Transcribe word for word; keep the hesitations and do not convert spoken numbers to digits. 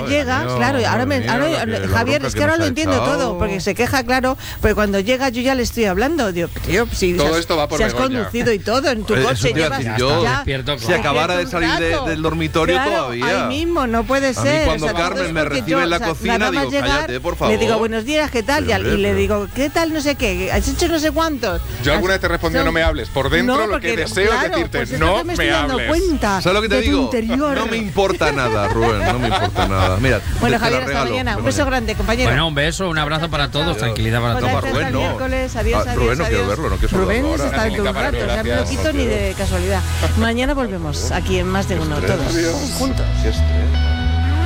llega, Dios, claro, ahora me, mía, ahora, lo que- Javier, la es que bronca ahora que lo nos ha entiendo echado. todo, porque se queja, claro, pero cuando llega yo ya le estoy hablando, digo, tío, si Todo has, esto va por si has Begoña. conducido y todo en tu Eh, eso coche, te iba a llevas decir yo. ya- Despierto, Si claro. acabara de un salir de- rato. del dormitorio Claro, todavía. ahí mismo, no puede ser. cuando o sea, Carmen todo es me porque recibe en la o sea, cocina, nada más digo, llegar, cállate, por favor. Le digo, buenos días, ¿qué tal? Pero, y, y le pero- digo, ¿qué tal? No sé qué, ¿has hecho no sé cuántos? Yo alguna vez te Has- respondió, son- no me hables. Por dentro No, lo porque, que deseo claro, es decirte, pues es no lo que me me estoy dando hables. cuenta. ¿Sabes lo que te de tu digo? interior. No me importa nada, Rubén, no me importa nada. Mira, Bueno, te- te la Javier, hasta regalo, mañana. Un Begoña. beso grande, compañero. Bueno, un beso, un abrazo para todos, tranquilidad para Pues todos. hasta Rubén, el no. miércoles, adiós, Ah, adiós, Rubén, no quiero adiós. verlo, no quiero Rubén saludarlo se ahora. está en tu Técnica para rato, mí, o sea, no lo gracias. quito ni de casualidad. Mañana volvemos aquí en Más de Uno, todos juntos. Qué estrés.